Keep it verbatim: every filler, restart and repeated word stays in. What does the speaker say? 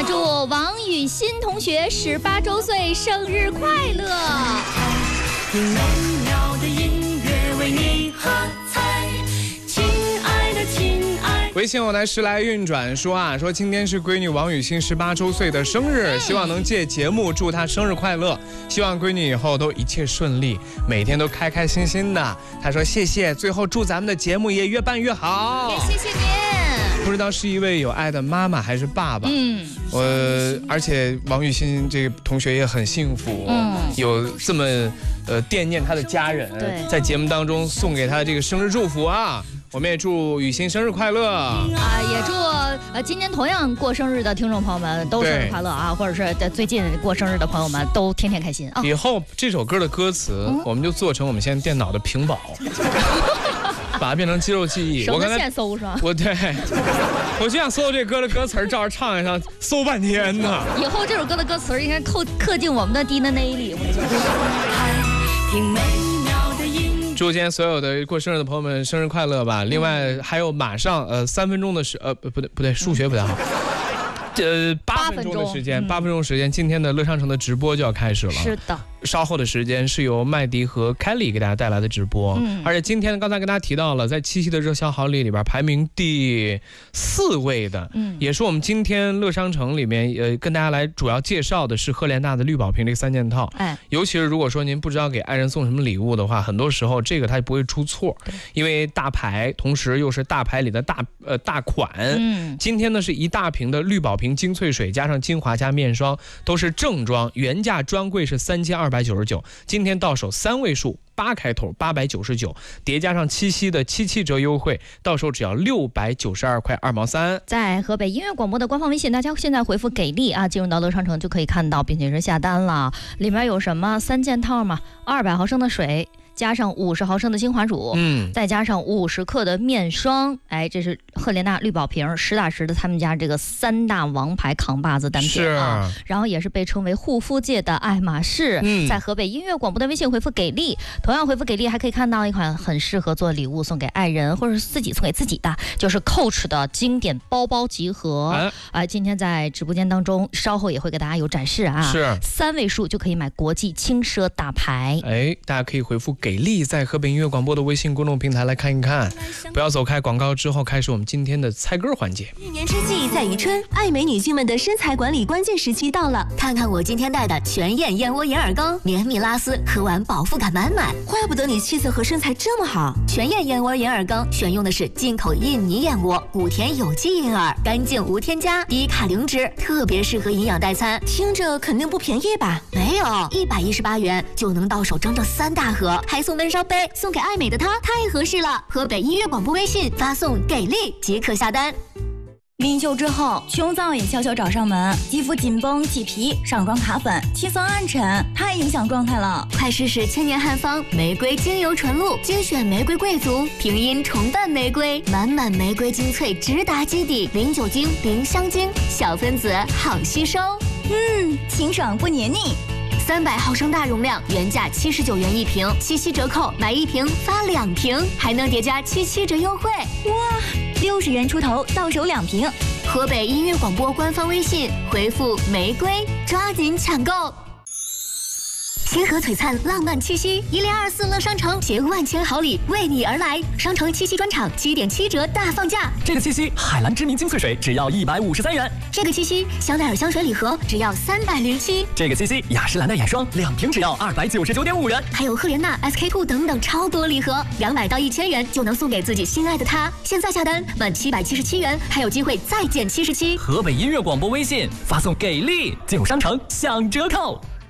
们祝王雨欣同学十八周岁生日快乐！ 用美妙的音乐为你喝彩，亲爱的亲爱。 微信我来时来运转说啊，说今天是闺女王雨欣十八周岁的生日，希望能借节目祝她生日快乐，希望闺女以后都一切顺利，每天都开开心心的。她说谢谢，最后祝咱们的节目也越办越好。 也谢谢您。 不知道是一位有爱的妈妈还是爸爸，嗯，我而且王雨欣这个同学也很幸福，嗯，有这么呃惦念她的家人，在节目当中送给她的这个生日祝福啊。我们也祝雨欣生日快乐啊！ 也祝呃今天同样过生日的听众朋友们都生日快乐啊，或者是最近过生日的朋友们都天天开心啊！ 以后这首歌的歌词，嗯、我们就做成我们现在电脑的屏保，把它变成肌肉记忆。 我刚才现搜是吧？ 我对，我就想搜这歌的歌词，照着唱一唱，搜半天呢。 以后这首歌的歌词应该刻刻进我们的 D N A 里。 祝今天所有的过生日的朋友们生日快乐吧！另外还有马上呃三分钟的时呃不对不对数学不太好，呃八分钟的时间，八分钟时间，今天的乐商城的直播就要开始了。 是的。 稍后的时间是由麦迪和 Kelly 给大家带来的直播，嗯、而且今天刚才跟大家提到了，在七夕的热销好礼里边排名第四位的，嗯，也是我们今天乐商城里面呃跟大家来主要介绍的是赫莲娜的绿宝瓶这个三件套，哎，尤其是如果说您不知道给爱人送什么礼物的话，很多时候这个它不会出错，因为大牌，同时又是大牌里的大呃大款，嗯，今天呢是一大瓶的绿宝瓶精粹水加上精华加面霜，都是正装，原价专柜是三千二百九十九，今天到手三位数八开头八百九十九，叠加上七夕的七七折优惠，到手只要六百九十二块二毛三。 在河北音乐广播的官方微信，大家现在回复给力啊，进入到乐商城就可以看到，并且是下单了。里面有什么三件套嘛，二百毫升的水。加上五十毫升的精华乳，嗯，再加上五十克的面霜，哎，这是赫莲娜绿宝瓶，实打实的他们家这个三大王牌扛把子单品啊。然后也是被称为护肤界的爱马仕。嗯，在河北音乐广播的微信回复给力，同样回复给力还可以看到一款很适合做礼物送给爱人或者是自己送给自己的，就是 Coach 的经典包包集合。啊、呃，今天在直播间当中，稍后也会给大家有展示啊。 是三位数就可以买国际轻奢大牌。 哎，大家可以回复给力，在河北音乐广播的微信公众平台来看一看。不要走开，广告之后开始我们今天的猜歌环节。 一年之计在于春，爱美女性们的身材管理关键时期到了。看看我今天带的全燕燕窝眼耳膏，绵密拉丝，喝完饱腹感满满。怪不得你气色和身材这么好。全燕燕窝眼耳膏选用的是进口印尼燕窝，古田有机银耳，干净无添加，低卡零脂，特别适合营养代餐。听着肯定不便宜吧？没有，一百一十八元就能到手整整三大盒，还送温烧杯，送给爱美的她太合适了。河北音乐广播微信发送给力即可下单。 临休之后，胸脏也悄悄找上门，肌肤紧绷起皮，上妆卡粉，气色暗沉，太影响状态了。 快试试千年汉方玫瑰精油纯露，精选玫瑰贵族，平阴重瓣玫瑰，满满玫瑰精粹直达基底，零酒精零香精，小分子好吸收。 嗯，清爽不黏腻。 三百毫升大容量，原价七十九元一瓶，七夕折扣买一瓶发两瓶，还能叠加七七折优惠。 哇，六十元出头到手两瓶。 河北音乐广播官方微信回复玫瑰，抓紧抢购。星河璀璨浪漫七夕，一零二四乐商城携万千好礼为你而来。商城七夕专场七点七折大放价。 这个七夕海蓝知名精粹水只要一百五十三元。 这个七夕香奈儿香水礼盒只要三百零七。 这个七夕雅诗兰黛眼霜两瓶只要二百九十九点五元。 还有赫莲娜 S K two 等等超多礼盒，两百到一千元就能送给自己心爱的他。现在下单满七百七十七元，还有机会再减七十七。 河北音乐广播微信发送给力，进入商城享折扣。